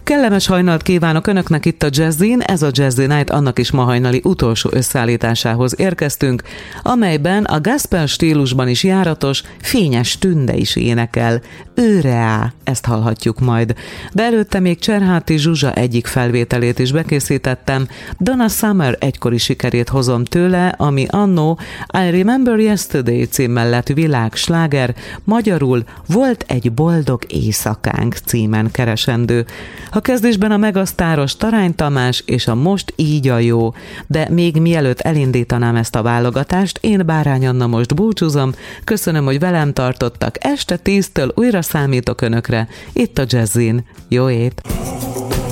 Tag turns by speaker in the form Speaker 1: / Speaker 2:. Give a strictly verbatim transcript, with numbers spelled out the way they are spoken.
Speaker 1: Kellemes hajnalt kívánok Önöknek itt a Jazzin, ez a Jazzy Night annak is ma hajnali utolsó összeállításához érkeztünk, amelyben a gospel stílusban is járatos Fényes Tünde is énekel. Őre á, ezt hallhatjuk majd. De előtte még Cserháti Zsuzsa egyik felvételét is bekészítettem, Donna Summer egykori sikerét hozom tőle, ami annó I Remember Yesterday címmel lett világsláger, magyarul Volt egy boldog éjszakánk címen keresendő. A kezdésben a megasztáros Tarány Tamás és a Most így a jó, de még mielőtt elindítanám ezt a válogatást, én Bárány Anna most búcsúzom, köszönöm, hogy velem tartottak, este tíztől újra számítok Önökre, itt a Jazzin. Jó ét!